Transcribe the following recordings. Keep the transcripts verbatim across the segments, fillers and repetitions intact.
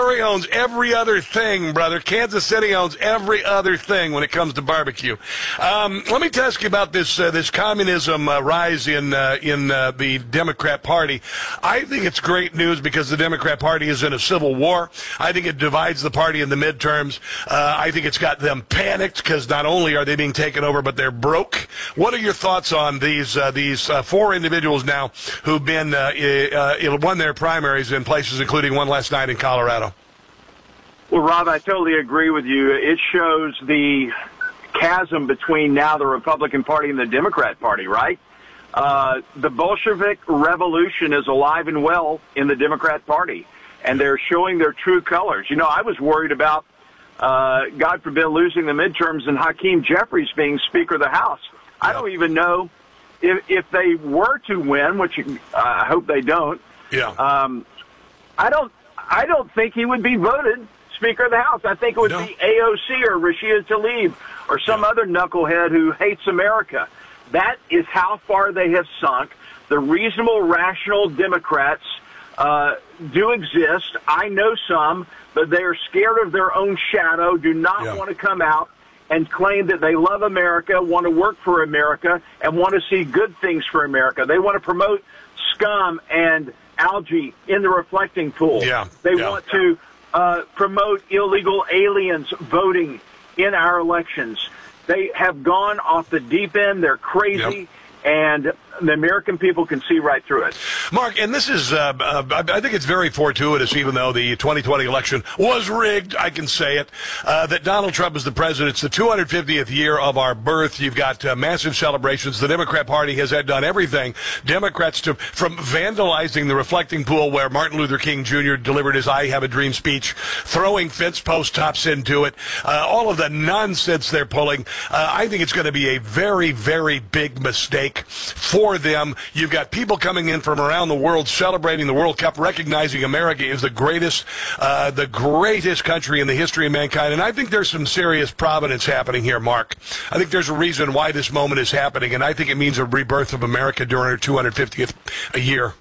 Missouri owns every other thing, brother. Kansas City owns every other thing when it comes to barbecue. Um, let me ask you about this uh, this communism uh, rise in uh, in uh, the Democrat Party. I think it's great news because the Democrat Party is in a civil war. I think it divides the party in the midterms. Uh, I think it's got them panicked because not only are they being taken over, but they're broke. What are your thoughts on these uh, these uh, four individuals now who've been uh, uh, won their primaries in places, including one last night in Colorado? Well, Rob, I totally agree with you. It shows the chasm between now the Republican Party and the Democrat Party, right? Uh, the Bolshevik revolution is alive and well in the Democrat Party, and they're showing their true colors. You know, I was worried about, uh, God forbid, losing the midterms and Hakeem Jeffries being Speaker of the House. I don't even know if, if they were to win, which uh, I hope they don't. Yeah. Um, I don't. I don't think he would be voted Speaker of the House. I think it would no. be A O C or Rashida Tlaib or some yeah. other knucklehead who hates America. That is how far they have sunk. The reasonable, rational Democrats uh, do exist. I know some, but they are scared of their own shadow, do not yeah. want to come out and claim that they love America, want to work for America, and want to see good things for America. They want to promote scum and algae in the reflecting pool. Yeah. They yeah. want to uh, promote illegal aliens voting in our elections. They have gone off the deep end. They're crazy. Yep. And the American people can see right through it. Mark, and this is, uh, uh, I think it's very fortuitous, even though the twenty twenty election was rigged, I can say it, uh, that Donald Trump is the president. It's the two hundred fiftieth year of our birth. You've got uh, massive celebrations. The Democrat Party has had done everything. Democrats, to from vandalizing the reflecting pool where Martin Luther King Junior delivered his I Have a Dream speech, throwing fence post tops into it, uh, all of the nonsense they're pulling. Uh, I think it's going to be a very, very big mistake for them. You've got people coming in from around the world celebrating the World Cup, recognizing America is the greatest, uh, the greatest country in the history of mankind. And I think there's some serious providence happening here, Mark. I think there's a reason why this moment is happening, and I think it means a rebirth of America during our two hundred fiftieth a year.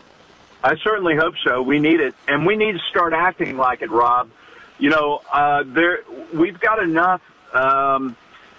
I certainly hope so. We need it, and we need to start acting like it, Rob. You know, uh, there we've got enough um,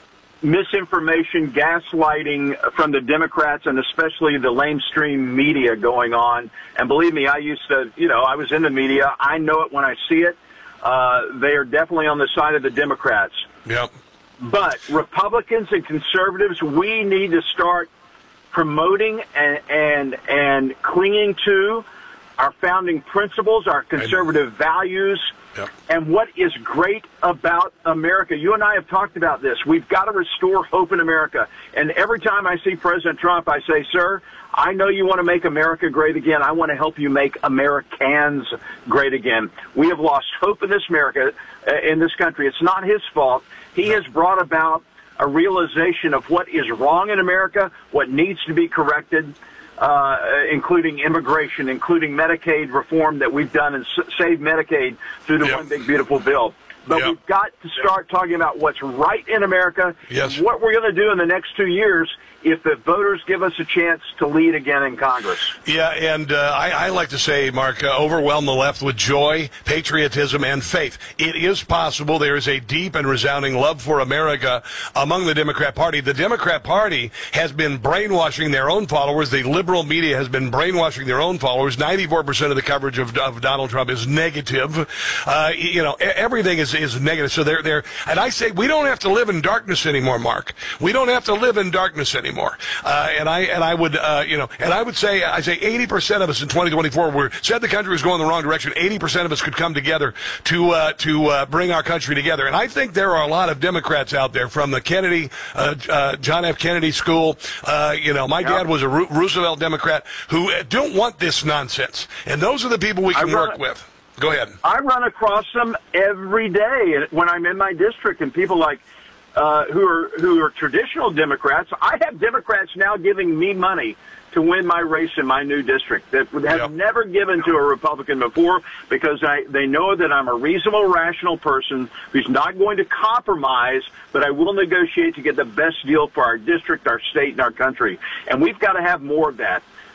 misinformation, gaslighting from the Democrats, and especially the lamestream media going on. And believe me, I used to, you know, I was in the media. I know it when I see it. Uh, they are definitely on the side of the Democrats. Yep. But Republicans and conservatives, we need to start promoting and and, and clinging to our founding principles, our conservative values, yep. and what is great about America. You and I have talked about this. We've got to restore hope in America. And every time I see President Trump, I say, sir, I know you want to make America great again. I want to help you make Americans great again. We have lost hope in this America, uh, in this country. It's not his fault. He has brought about a realization of what is wrong in America, what needs to be corrected, uh, including immigration, including Medicaid reform that we've done and s- saved Medicaid through the yep. One Big Beautiful Bill. But yep. we've got to start talking about what's right in America, yes. and what we're going to do in the next two years if the voters give us a chance to lead again in Congress. Yeah, and uh, I, I like to say, Mark, uh, overwhelm the left with joy, patriotism, and faith. It is possible. There is a deep and resounding love for America among the Democrat Party. The Democrat Party has been brainwashing their own followers. The liberal media has been brainwashing their own followers. ninety-four percent of the coverage of, of Donald Trump is negative. Uh, you know, everything is, is negative. So they're, they're, and I say we don't have to live in darkness anymore, Mark. We don't have to live in darkness anymore. Anymore. Uh, and I and I would uh, you know and I would say I say eighty percent of us in twenty twenty-four were said the country was going the wrong direction. eighty percent of us could come together to uh, to uh, bring our country together. And I think there are a lot of Democrats out there from the Kennedy uh, uh, John F. Kennedy school. Uh, you know, my dad was a Ro- Roosevelt Democrat who don't want this nonsense. And those are the people we can work with. Go ahead. I run across them every day when I'm in my district, and people like. Uh, who are who are traditional Democrats. I have Democrats now giving me money to win my race in my new district that have yep. never given to a Republican before, because I, they know that I'm a reasonable, rational person who's not going to compromise, but I will negotiate to get the best deal for our district, our state, and our country. And we've got to have more of that.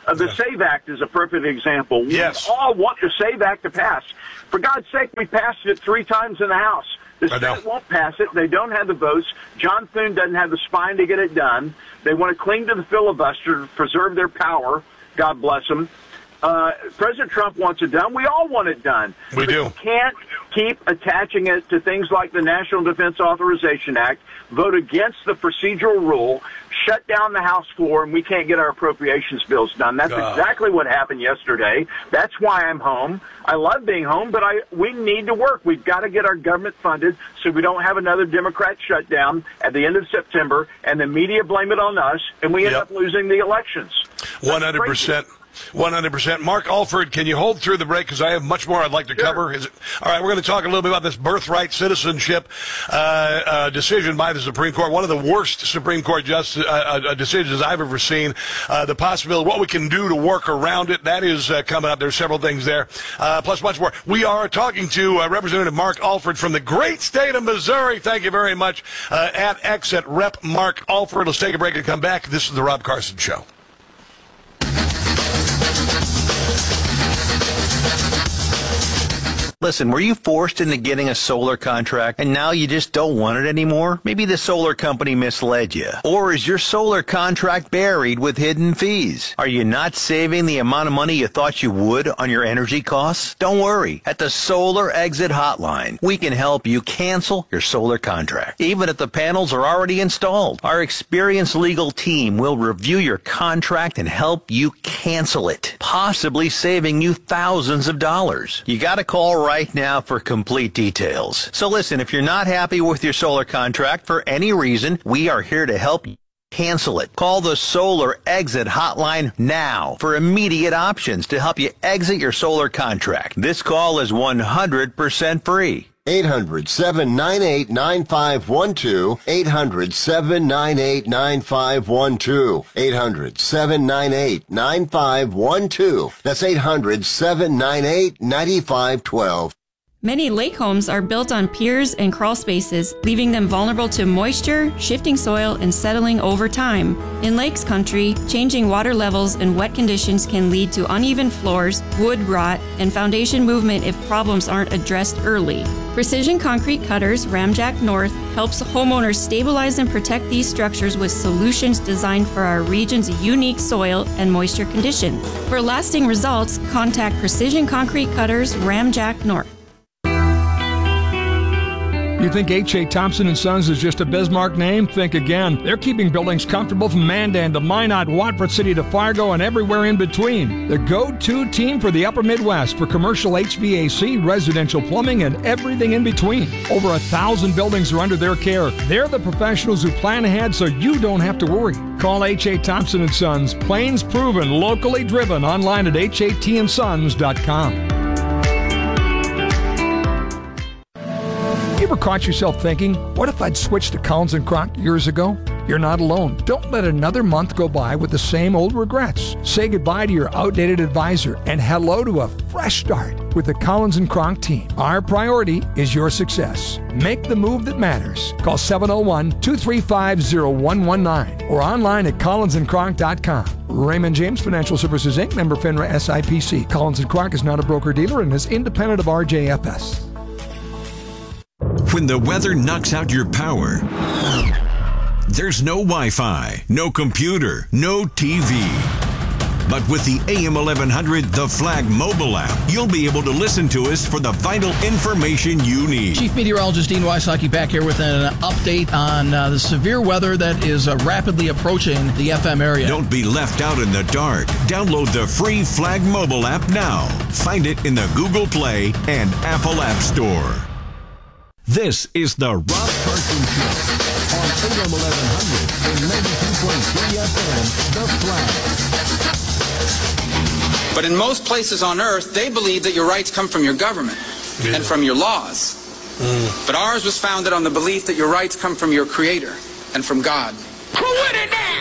Uh, the Yeah. SAVE Act is a perfect example. Yes. We all want the SAVE Act to pass. For God's sake, we passed it three times in the House. The I know. Senate won't pass it. They don't have the votes. John Thune doesn't have the spine to get it done. They want to cling to the filibuster to preserve their power. God bless them. Uh, President Trump wants it done. We all want it done. We But do. You can't keep attaching it to things like the National Defense Authorization Act, vote against the procedural rule, shut down the House floor, and we can't get our appropriations bills done. That's Uh. exactly what happened yesterday. That's why I'm home. I love being home, but I we need to work. We've got to get our government funded so we don't have another Democrat shutdown at the end of September, and the media blame it on us, and we end Yep. up losing the elections. That's one hundred percent. one hundred percent. Mark Alford, can you hold through the break? Because I have much more I'd like to Sure. cover. Is it, all right, we're going to talk a little bit about this birthright citizenship uh, uh, decision by the Supreme Court. One of the worst Supreme Court just, uh, uh, decisions I've ever seen. Uh, the possibility, what we can do to work around it, that is uh, coming up. There's several things there, uh, plus much more. We are talking to uh, Representative Mark Alford from the great state of Missouri. Thank you very much. Uh, at X at Rep Mark Alford. Let's take a break and come back. This is the Rob Carson Show. Listen, were you forced into getting a solar contract and now you just don't want it anymore? Maybe the solar company misled you. Or is your solar contract buried with hidden fees? Are you not saving the amount of money you thought you would on your energy costs? Don't worry. At the Solar Exit Hotline, we can help you cancel your solar contract, even if the panels are already installed. Our experienced legal team will review your contract and help you cancel it, possibly saving you thousands of dollars. You got to call right now for complete details. So listen, if you're not happy with your solar contract for any reason, we are here to help you cancel it. Call the Solar Exit Hotline now for immediate options to help you exit your solar contract. This call is one hundred percent free. eight hundred, seven nine eight, nine five one two. eight hundred, seven nine eight, nine five one two. eight hundred, seven nine eight, nine five one two. That's eight hundred, seven nine eight, nine five one two. Many lake homes are built on piers and crawl spaces, leaving them vulnerable to moisture, shifting soil, and settling over time. In lakes country, changing water levels and wet conditions can lead to uneven floors, wood rot, and foundation movement if problems aren't addressed early. Precision Concrete Cutters Ramjack North helps homeowners stabilize and protect these structures with solutions designed for our region's unique soil and moisture conditions. For lasting results, contact Precision Concrete Cutters Ramjack North. You think H A. Thompson and Sons is just a Bismarck name? Think again. They're keeping buildings comfortable from Mandan to Minot, Watford City to Fargo, and everywhere in between. The go-to team for the Upper Midwest for commercial H V A C, residential plumbing, and everything in between. Over a thousand buildings are under their care. They're the professionals who plan ahead so you don't have to worry. Call H A. Thompson and Sons. Plains proven, locally driven. Online at H A T and sons dot com. You ever caught yourself thinking, what if I'd switched to Collins and Cronk years ago? You're not alone. Don't let another month go by with the same old regrets. Say goodbye to your outdated advisor and hello to a fresh start with the Collins and Cronk team. Our priority is your success. Make the move that matters. Call seven oh one, two three five, oh one one nine or online at collins and cronk dot com. Raymond James Financial Services, Incorporated, member FINRA S I P C. Collins and Cronk is not a broker-dealer and is independent of R J F S. When the weather knocks out your power, there's no Wi-Fi, no computer, no T V. But with the A M eleven hundred The Flag mobile app, you'll be able to listen to us for the vital information you need. Chief Meteorologist Dean Wysocki back here with an update on uh, the severe weather that is uh, rapidly approaching the F M area. Don't be left out in the dark. Download the free Flag mobile app now. Find it in the Google Play and Apple App Store. This is the Rob Carson Show on A M eleven hundred and ninety-two point three F M, The Flag. But in most places on earth, they believe that your rights come from your government Yeah. and from your laws. Mm. But ours was founded on the belief that your rights come from your Creator and from God. Who would it now?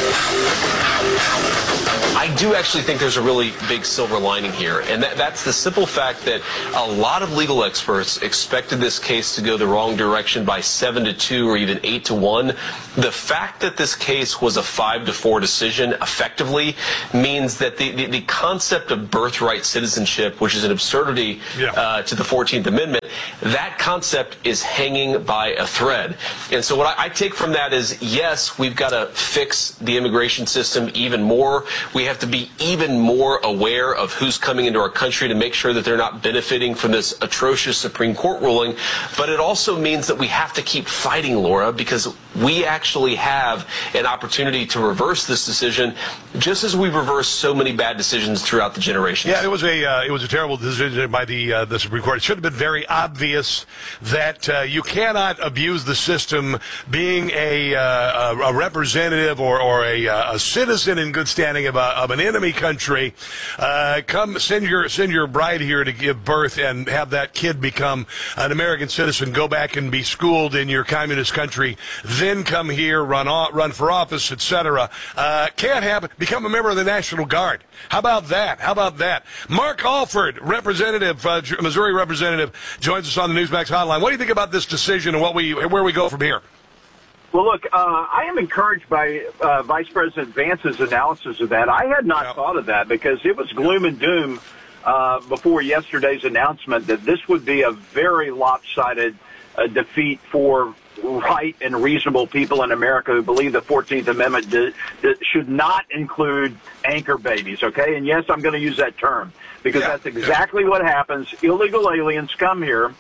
I do actually think there's a really big silver lining here, and that, that's the simple fact that a lot of legal experts expected this case to go the wrong direction by seven to two or even eight to one. The fact that this case was a five to four decision effectively means that the, the, the concept of birthright citizenship, which is an absurdity yeah. uh, to the fourteenth Amendment, that concept is hanging by a thread. And so what I, I take from that is, yes, we've got to fix the immigration system even more. We have to be even more aware of who's coming into our country to make sure that they're not benefiting from this atrocious Supreme Court ruling. But it also means that we have to keep fighting, Laura, because we actually have an opportunity to reverse this decision, just as we've reversed so many bad decisions throughout the generations. Yeah, it was a uh, it was a terrible decision by the uh, the Supreme Court. It should have been very obvious that uh, you cannot abuse the system. Being a uh, a representative or or a, a citizen in good standing of, a, of an enemy country, uh, come send your send your bride here to give birth and have that kid become an American citizen, go back and be schooled in your communist country, then come here, run off, run for office, et cetera. Uh, can't happen. Become a member of the National Guard. How about that? How about that? Mark Alford, representative, uh, Missouri representative, joins us on the Newsmax hotline. What do you think about this decision and what we where we go from here? Well, look, uh, I am encouraged by uh, Vice President Vance's analysis of that. I had not yep. thought of that because it was gloom and doom uh, before yesterday's announcement that this would be a very lopsided uh, defeat for right and reasonable people in America who believe the fourteenth Amendment d- d- should not include anchor babies, okay? And yes, I'm going to use that term because yeah. that's exactly what happens. Illegal aliens come here,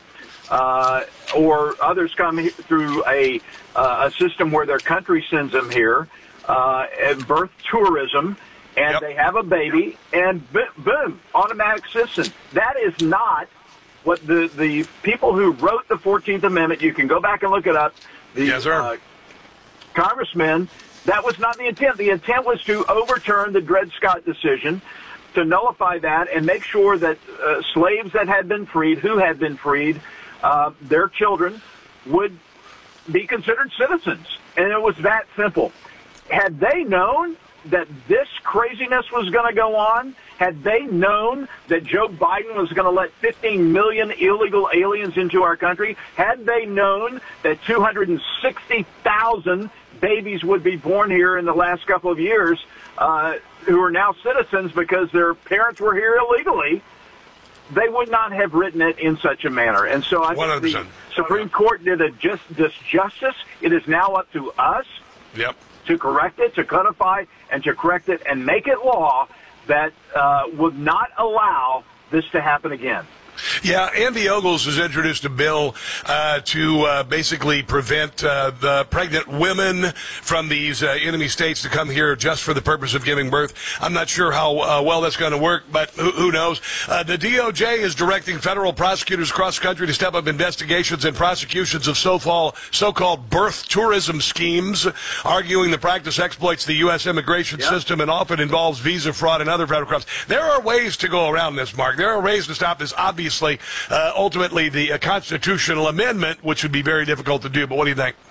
uh, or others come he- through a uh, a system where their country sends them here, uh, and birth tourism, and yep. they have a baby, and b- boom, automatic citizen. That is not what the, the people who wrote the fourteenth Amendment, you can go back and look it up, the yes, sir. Uh, congressmen, that was not the intent. The intent was to overturn the Dred Scott decision, to nullify that and make sure that uh, slaves that had been freed, who had been freed, uh, their children would be considered citizens. And it was that simple. Had they known that this craziness was going to go on, had they known that Joe Biden was going to let fifteen million illegal aliens into our country, had they known that two hundred sixty thousand babies would be born here in the last couple of years uh, who are now citizens because their parents were here illegally, they would not have written it in such a manner. And so I think the Supreme Court did a just this justice. It is now up to us yep. to correct it, to codify, and to correct it, and make it law that uh, would not allow this to happen again. Yeah, Andy Ogles has introduced a bill uh, to uh, basically prevent uh, the pregnant women from these uh, enemy states to come here just for the purpose of giving birth. I'm not sure how uh, well that's going to work, but who, who knows? Uh, the D O J is directing federal prosecutors across the country to step up investigations and prosecutions of so-called, so-called birth tourism schemes, arguing the practice exploits the U S immigration yep. system and often involves visa fraud and other federal crimes. There are ways to go around this, Mark. There are ways to stop this. Obviously, uh, ultimately, the uh, constitutional amendment, which would be very difficult to do. But what do you think?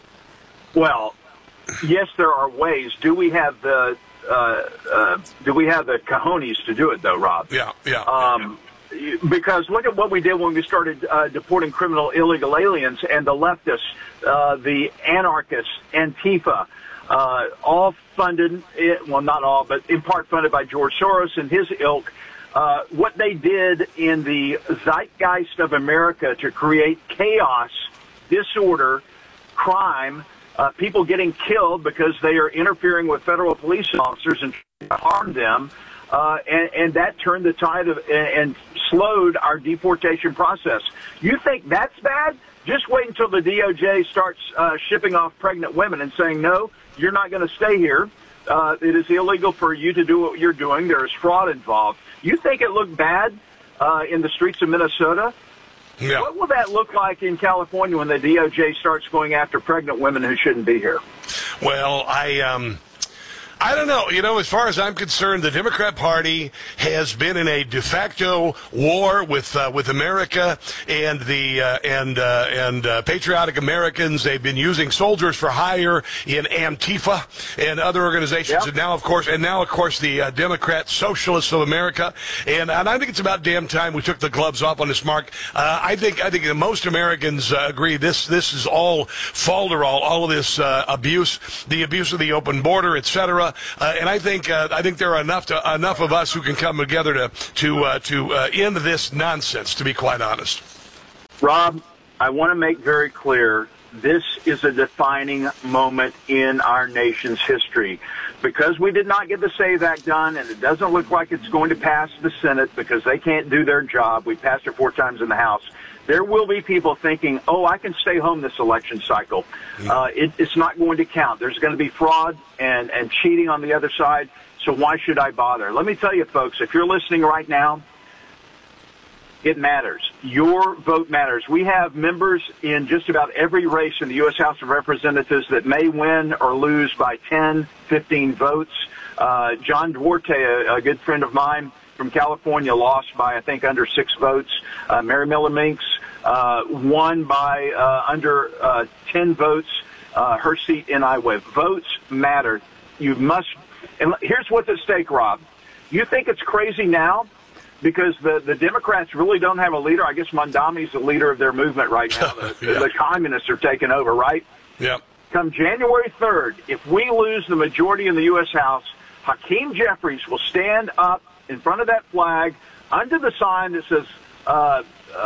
Well, yes, there are ways. Do we have the uh, uh, do we have the cojones to do it, though, Rob? Yeah, yeah. Um, yeah. Because look at what we did when we started uh, deporting criminal illegal aliens, and the leftists, uh, the anarchists, Antifa, uh, all funded, well, not all, but in part funded by George Soros and his ilk. Uh, what they did in the zeitgeist of America to create chaos, disorder, crime, uh, people getting killed because they are interfering with federal police officers and trying to harm them, uh, and, and that turned the tide of and, and slowed our deportation process. You think that's bad? Just wait until the D O J starts uh, shipping off pregnant women and saying, no, you're not going to stay here. Uh, it is illegal for you to do what you're doing. There is fraud involved. You think it looked bad uh, in the streets of Minnesota? Yeah. What will that look like in California when the D O J starts going after pregnant women who shouldn't be here? Well, I um, I don't know. You know, as far as I'm concerned, the Democrat Party has been in a de facto war with uh, with America and the uh, and uh, and uh, patriotic Americans. They've been using soldiers for hire in Antifa and other organizations, Yep. and now, of course, and now, of course, the uh, Democrat Socialists of America. And, and I think it's about damn time we took the gloves off on this, Mark. Uh, I think I think that most Americans uh, agree this this is all falderall, all of this uh, abuse, the abuse of the open border, et cetera. Uh, and I think uh, I think there are enough to, enough of us who can come together to to uh, to uh, end this nonsense. To be quite honest, Rob, I want to make very clear this is a defining moment in our nation's history. Because we did not get the SAVE Act done, and it doesn't look like it's going to pass the Senate because they can't do their job. We passed it four times in the House. There will be people thinking, oh, I can stay home this election cycle. Uh, it, it's not going to count. There's going to be fraud and, and cheating on the other side, so why should I bother? Let me tell you, folks, if you're listening right now, it matters. Your vote matters. We have members in just about every race in the U S House of Representatives that may win or lose by ten, fifteen votes. Uh, John Duarte, a, a good friend of mine from California, lost by, I think, under six votes. Uh, Mary Miller Minks uh, won by uh, under uh, ten votes, uh, her seat in Iowa. Votes matter. You must. And here's what's at stake, Rob. You think it's crazy now? Because the, the Democrats really don't have a leader. I guess Mondami's the leader of their movement right now. The, yeah. the communists are taking over, right? Yeah. Come January third, if we lose the majority in the U S House, Hakeem Jeffries will stand up in front of that flag under the sign that says uh,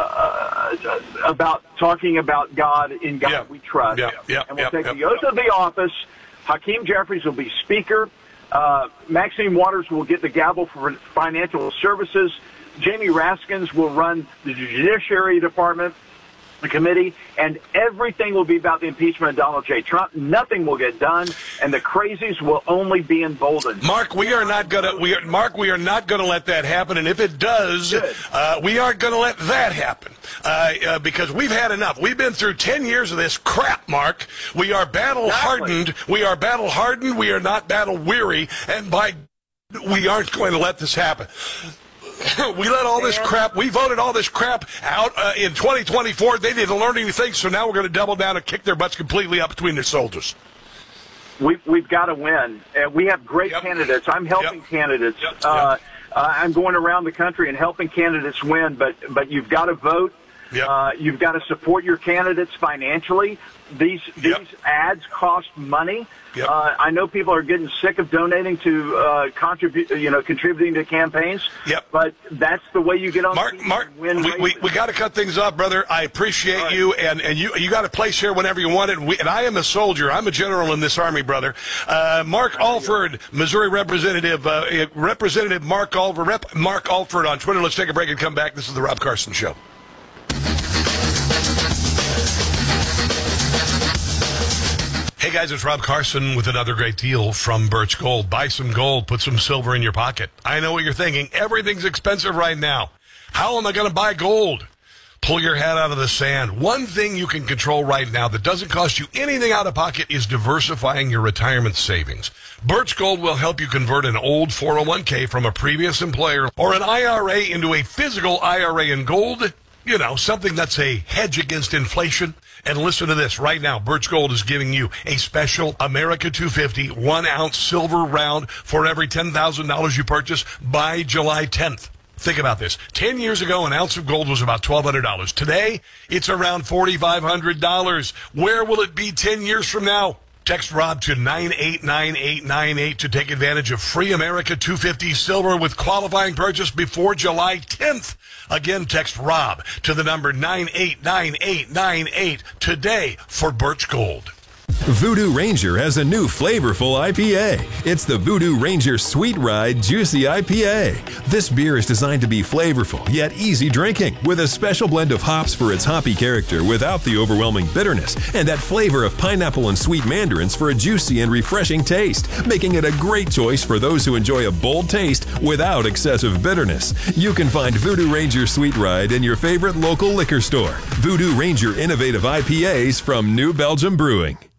uh, about talking about God, in God Yeah. we trust. Yeah. Yeah. And we'll Yeah. take Yeah. the oath of the office. Hakeem Jeffries will be Speaker. Uh, Maxine Waters will get the gavel for financial services. Jamie Raskins will run the Judiciary Department, the committee, and everything will be about the impeachment of Donald J. Trump. Nothing will get done, and the crazies will only be emboldened. Mark, we are not gonna. We are Mark. We are not gonna let that happen. And if it does, uh, we aren't gonna let that happen uh, uh, because we've had enough. We've been through ten years of this crap, Mark. We are battle hardened. Exactly. We are battle hardened. We are not battle weary. And by we aren't going to let this happen. We let all this crap, we voted all this crap out uh, in twenty twenty-four. They didn't learn anything, so now we're going to double down and kick their butts completely up between their shoulders. We, we've got to win. Uh, we have great Yep. candidates. I'm helping Yep. candidates. Yep. Uh, Yep. uh, I'm going around the country and helping candidates win, but, but you've got to vote. Yep. Uh, you've got to support your candidates financially. These these Yep. ads cost money. Yep. Uh, I know people are getting sick of donating to uh, contribute, you know, contributing to campaigns. Yep. But that's the way you get on. Mark, T V Mark, and win we, we, races. we got to cut things off, brother. I appreciate right. you, and, and you you got a place here whenever you want it. And, we, and I am a soldier. I'm a general in this army, brother. Uh, Mark Alford, Missouri Representative, uh, Representative Mark Alford, Rep Mark Alford on Twitter. Let's take a break and come back. This is the Rob Carson Show. Hey guys, it's Rob Carson with another great deal from Birch Gold. Buy some gold, put some silver in your pocket. I know what you're thinking. Everything's expensive right now. How am I going to buy gold? Pull your head out of the sand. One thing you can control right now that doesn't cost you anything out of pocket is diversifying your retirement savings. Birch Gold will help you convert an old four oh one k from a previous employer or an I R A into a physical I R A in gold. You know, something that's a hedge against inflation. And listen to this. Right now, Birch Gold is giving you a special America two fifty one-ounce silver round for every ten thousand dollars you purchase by July tenth. Think about this. Ten years ago, an ounce of gold was about twelve hundred dollars. Today, it's around forty-five hundred dollars. Where will it be ten years from now? Text Rob to nine eight nine eight nine eight to take advantage of free America two fifty silver with qualifying purchase before July tenth. Again, text Rob to the number nine eight nine eight nine eight today for Birch Gold. Voodoo Ranger has a new flavorful I P A. It's the Voodoo Ranger Sweet Ride Juicy I P A. This beer is designed to be flavorful yet easy drinking, with a special blend of hops for its hoppy character without the overwhelming bitterness, and that flavor of pineapple and sweet mandarins for a juicy and refreshing taste, making it a great choice for those who enjoy a bold taste without excessive bitterness. You can find Voodoo Ranger Sweet Ride in your favorite local liquor store. Voodoo Ranger Innovative I P As from New Belgium Brewing.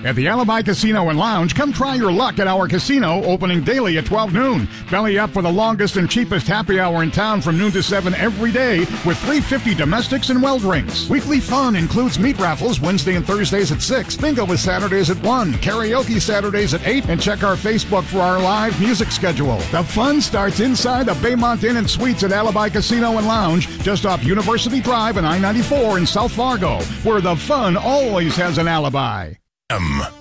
At the Alibi Casino and Lounge, come try your luck at our casino, opening daily at twelve noon. Belly up for the longest and cheapest happy hour in town from noon to seven every day with three dollars and fifty cents domestics and well drinks. Weekly fun includes meat raffles Wednesday and Thursdays at six, bingo with Saturdays at one, karaoke Saturdays at eight, and check our Facebook for our live music schedule. The fun starts inside the Baymont Inn and Suites at Alibi Casino and Lounge, just off University Drive and I ninety-four in South Fargo, where the fun always has an alibi. Um.